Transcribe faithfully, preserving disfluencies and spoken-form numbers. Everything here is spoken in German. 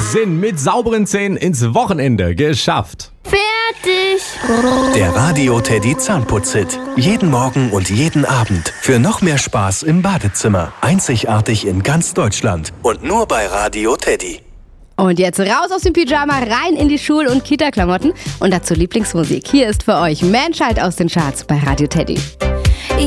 sind mit sauberen Zähnen ins Wochenende geschafft. Fertig. Der Radio Teddy Zahnputz-Hit. Jeden Morgen und jeden Abend. Für noch mehr Spaß im Badezimmer. Einzigartig in ganz Deutschland. Und nur bei Radio Teddy. Und jetzt raus aus dem Pyjama, rein in die Schul- und Kita-Klamotten. Und dazu Lieblingsmusik. Hier ist für euch Menschheit aus den Charts bei Radio Teddy.